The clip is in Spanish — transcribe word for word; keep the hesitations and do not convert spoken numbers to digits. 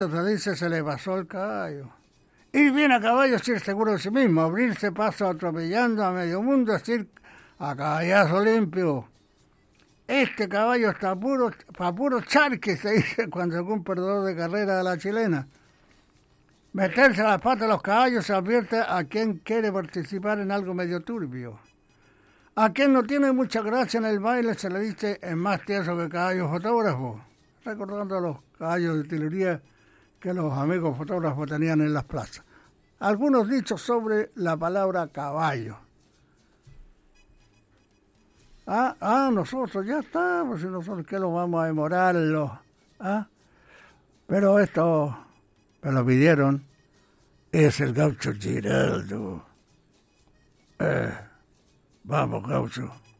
Se dice, se le pasó el caballo. Ir bien a caballo es ir seguro de sí mismo, abrirse paso atropellando a medio mundo, es ir a caballazo limpio. Este caballo está puro, pa' puro charque, se dice cuando algún perdedor de carrera de la chilena. Meterse a las patas de los caballos se advierte a quien quiere participar en algo medio turbio. A quien no tiene mucha gracia en el baile se le dice es más tieso que caballo fotógrafo, recordando a los caballos de utilería que los amigos fotógrafos tenían en las plazas. Algunos dichos sobre la palabra caballo. Ah, ah, nosotros ya estamos, y nosotros que lo vamos a demorarlo. ¿Ah? Pero esto me lo pidieron, es el gaucho Giraldo. Eh, vamos, gaucho.